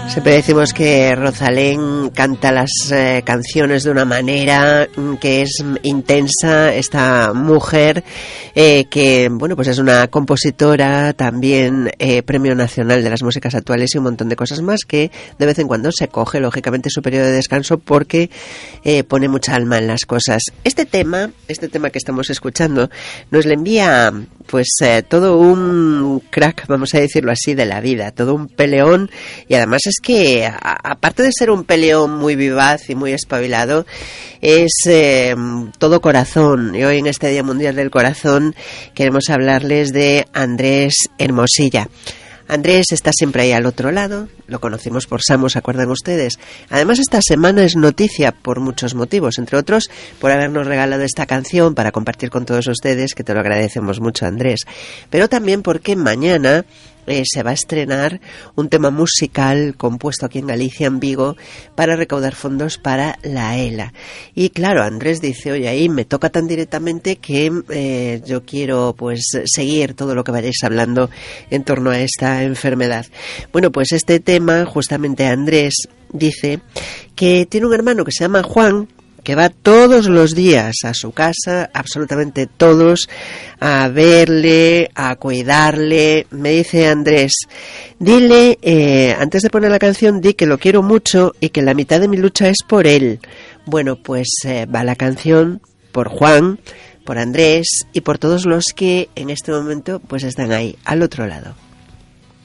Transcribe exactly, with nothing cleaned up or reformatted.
Siempre decimos que Rosalén canta las eh, canciones de una manera que es intensa. Esta mujer eh, que, bueno, pues es una compositora, también eh, Premio Nacional de las Músicas Actuales y un montón de cosas más, que de vez en cuando se coge, lógicamente, su periodo de descanso porque eh, pone mucha alma en las cosas. Este tema, este tema que estamos escuchando, nos le envía pues eh, todo un crack, vamos a decirlo así, de la vida, todo un peleón, y además es que a, aparte de ser un peleón muy vivaz y muy espabilado, es eh, todo corazón, y hoy en este Día Mundial del Corazón queremos hablarles de Andrés Hermosilla. Andrés está siempre ahí al otro lado, lo conocimos por Samu, ¿se acuerdan ustedes? Además, esta semana es noticia por muchos motivos, entre otros por habernos regalado esta canción para compartir con todos ustedes, que te lo agradecemos mucho, Andrés, pero también porque mañana Eh, se va a estrenar un tema musical compuesto aquí en Galicia, en Vigo, para recaudar fondos para la ELA. Y claro, Andrés dice, oye, ahí me toca tan directamente que eh, yo quiero pues seguir todo lo que vayáis hablando en torno a esta enfermedad. Bueno, pues este tema, justamente Andrés dice que tiene un hermano que se llama Juan, que va todos los días a su casa, absolutamente todos, a verle, a cuidarle. Me dice Andrés, dile, eh, antes de poner la canción, di que lo quiero mucho y que la mitad de mi lucha es por él. Bueno, pues eh, va la canción por Juan, por Andrés y por todos los que en este momento pues están ahí, al otro lado.